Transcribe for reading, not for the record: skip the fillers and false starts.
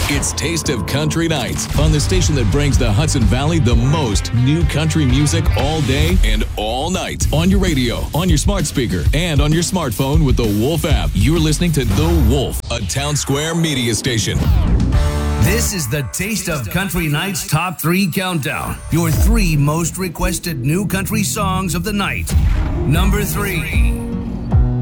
It's Taste of Country Nights on the station that brings the Hudson Valley the most new country music all day and all night. On your radio, on your smart speaker, and on your smartphone with the Wolf app. You're listening to The Wolf, a Town Square media station. This is the Taste of Country Nights Top 3 Countdown. Your 3 most requested new country songs of the night. Number 3.